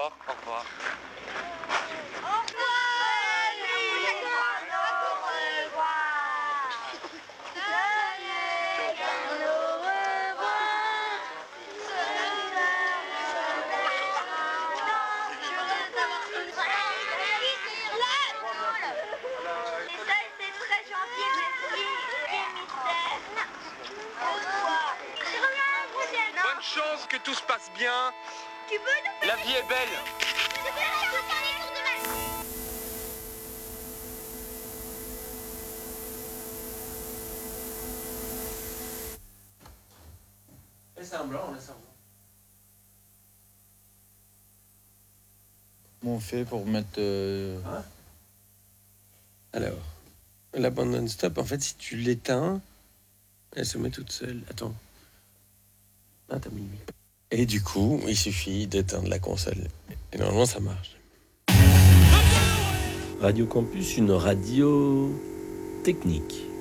revoir. Au revoir. Bonne chance, que tout se passe bien. La vie est belle. Laisse un blanc, laisse un blanc. Comment on fait pour mettre... Alors, la bande non-stop, en fait, si tu l'éteins, elle se met toute seule. Attends. Ah, t'as mis lui. Et du coup, il suffit d'éteindre la console. Et normalement, ça marche. Radio Campus, une radio technique.